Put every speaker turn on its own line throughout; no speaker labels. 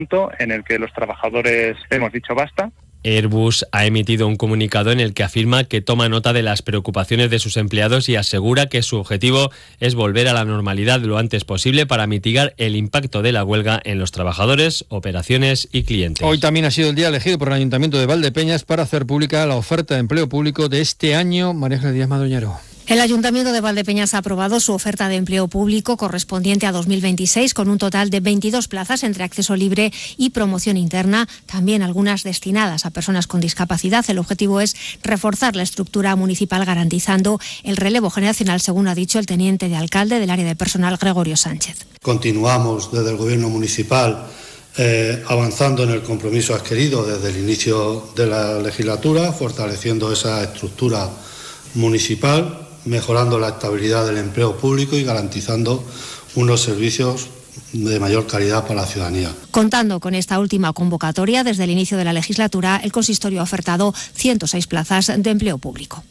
en el que los trabajadores hemos dicho basta.
Airbus ha emitido un comunicado en el que afirma que toma nota de las preocupaciones de sus empleados y asegura que su objetivo es volver a la normalidad lo antes posible para mitigar el impacto de la huelga en los trabajadores, operaciones y clientes.
Hoy también ha sido el día elegido por el Ayuntamiento de Valdepeñas para hacer pública la oferta de empleo público de este año. María Ángeles Díaz Madroñero.
El Ayuntamiento de Valdepeñas ha aprobado su oferta de empleo público correspondiente a 2026 con un total de 22 plazas entre acceso libre y promoción interna, también algunas destinadas a personas con discapacidad. El objetivo es reforzar la estructura municipal garantizando el relevo generacional, según ha dicho el teniente de alcalde del área de personal, Gregorio Sánchez.
Continuamos desde el Gobierno municipal avanzando en el compromiso adquirido desde el inicio de la legislatura, fortaleciendo esa estructura municipal, mejorando la estabilidad del empleo público y garantizando unos servicios de mayor calidad para la ciudadanía.
Contando con esta última convocatoria, desde el inicio de la legislatura, el consistorio ha ofertado 106 plazas de empleo público.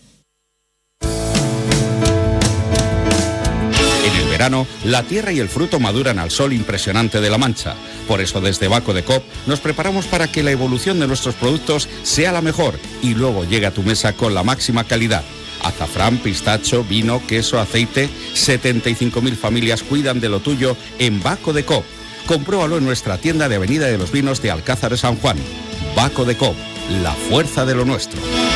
En el verano, la tierra y el fruto maduran al sol impresionante de La Mancha. Por eso, desde Baco de Coop nos preparamos para que la evolución de nuestros productos sea la mejor y luego llegue a tu mesa con la máxima calidad. Azafrán, pistacho, vino, queso, aceite. 75.000 familias cuidan de lo tuyo en Baco de Coop. Compruébalo en nuestra tienda de Avenida de los Vinos de Alcázar de San Juan. Baco de Coop, la fuerza de lo nuestro.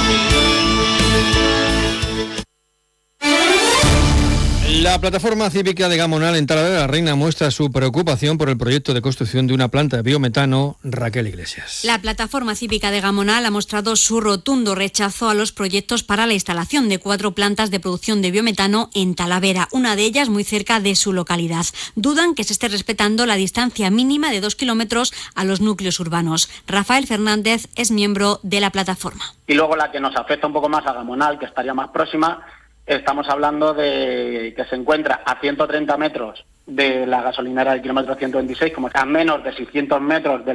La plataforma cívica de Gamonal en Talavera de la Reina muestra su preocupación por el proyecto de construcción de una planta de biometano. Raquel Iglesias.
La plataforma cívica de Gamonal ha mostrado su rotundo rechazo a los proyectos para la instalación de 4 plantas de producción de biometano en Talavera, una de ellas muy cerca de su localidad. Dudan que se esté respetando la distancia mínima de 2 kilómetros a los núcleos urbanos. Rafael Fernández es miembro de la plataforma.
Y luego la que nos afecta un poco más a Gamonal, que estaría más próxima, estamos hablando de que se encuentra a 130 metros de la gasolinera del kilómetro 126, como a menos de 600 metros de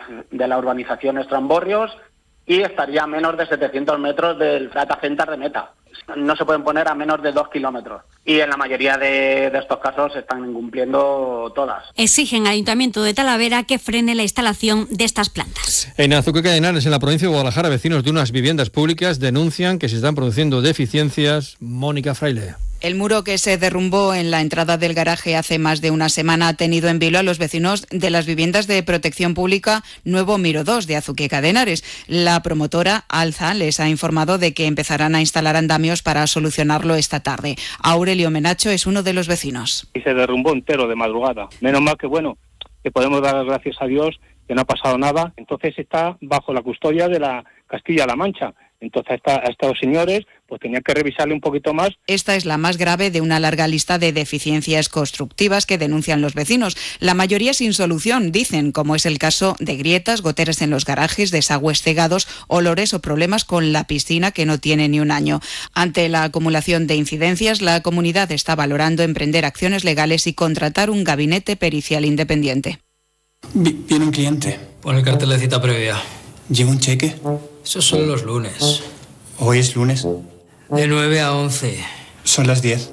la urbanización Estramborrios, y estaría a menos de 700 metros del Data Center de Meta. No se pueden poner a menos de 2 kilómetros. Y en la mayoría de estos casos se están incumpliendo todas.
Exigen al Ayuntamiento de Talavera que frene la instalación de estas plantas.
En Azuqueca de Henares, en la provincia de Guadalajara, vecinos de unas viviendas públicas denuncian que se están produciendo deficiencias. Mónica Fraile.
El muro que se derrumbó en la entrada del garaje hace más de una semana ha tenido en vilo a los vecinos de las viviendas de protección pública Nuevo Miro 2 de Azuqueca de Henares. La promotora Alza les ha informado de que empezarán a instalar andamios para solucionarlo esta tarde. Aurelio Menacho es uno de los vecinos.
Y se derrumbó entero de madrugada. Menos mal que podemos dar gracias a Dios que no ha pasado nada. Entonces está bajo la custodia de la Castilla-La Mancha. Entonces a estos señores pues tenían que revisarle un poquito más.
Esta es la más grave de una larga lista de deficiencias constructivas que denuncian los vecinos. La mayoría sin solución, dicen, como es el caso de grietas, goteras en los garajes, desagües cegados, olores o problemas con la piscina que no tiene ni un año. Ante la acumulación de incidencias, la comunidad está valorando emprender acciones legales y contratar un gabinete pericial independiente.
Viene un cliente.
Pon el cartel de cita previa.
¿Lleva un cheque?
Eso son los lunes.
¿Hoy es lunes?
De 9 a 11.
Son las 10.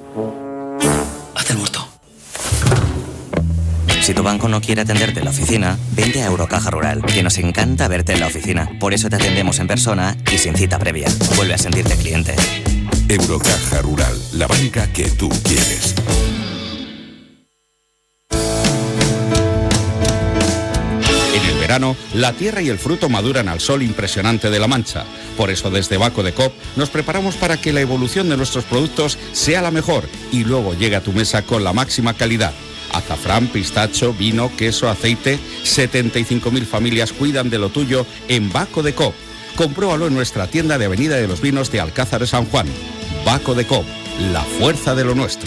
Haz el muerto.
Si tu banco no quiere atenderte en la oficina, vente a Eurocaja Rural, que nos encanta verte en la oficina. Por eso te atendemos en persona y sin cita previa. Vuelve a sentirte cliente.
Eurocaja Rural, la banca que tú quieres.
En el verano, la tierra y el fruto maduran al sol impresionante de La Mancha. Por eso, desde Baco de Coop nos preparamos para que la evolución de nuestros productos sea la mejor y luego llegue a tu mesa con la máxima calidad. Azafrán, pistacho, vino, queso, aceite. 75.000 familias cuidan de lo tuyo en Baco de Coop. Compruébalo en nuestra tienda de Avenida de los Vinos de Alcázar de San Juan. Baco de Coop, la fuerza de lo nuestro.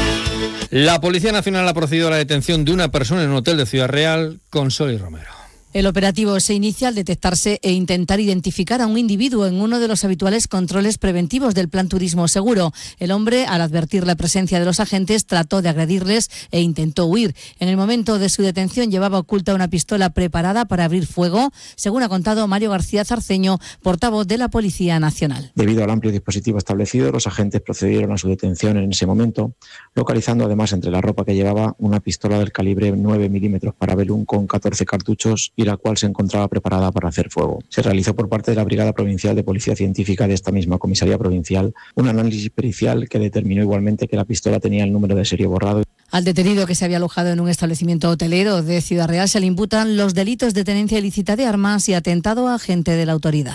La Policía Nacional ha procedido a la detención de una persona en un hotel de Ciudad Real con Soli Romero.
El operativo se inicia al detectarse e intentar identificar a un individuo en uno de los habituales controles preventivos del Plan Turismo Seguro. El hombre, al advertir la presencia de los agentes, trató de agredirles e intentó huir. En el momento de su detención llevaba oculta una pistola preparada para abrir fuego, según ha contado Mario García Zarceño, portavoz de la Policía Nacional.
Debido al amplio dispositivo establecido, los agentes procedieron a su detención en ese momento, localizando además entre la ropa que llevaba una pistola del calibre 9 milímetros Parabellum con 14 cartuchos y la cual se encontraba preparada para hacer fuego. Se realizó por parte de la Brigada Provincial de Policía Científica de esta misma comisaría provincial un análisis pericial que determinó igualmente que la pistola tenía el número de serie borrado.
Al detenido, que se había alojado en un establecimiento hotelero de Ciudad Real, se le imputan los delitos de tenencia ilícita de armas y atentado a agente de la autoridad.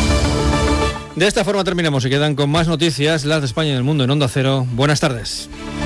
De esta forma terminamos y quedan con más noticias, las de España y del mundo en Onda Cero. Buenas tardes.